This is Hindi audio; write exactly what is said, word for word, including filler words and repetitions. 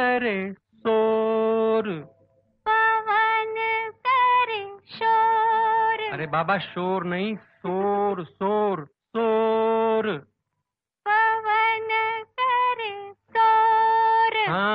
करे शोर। पवन करे शोर। अरे बाबा शोर नहीं, शोर शोर शोर। पवन करे शोर। हाँ।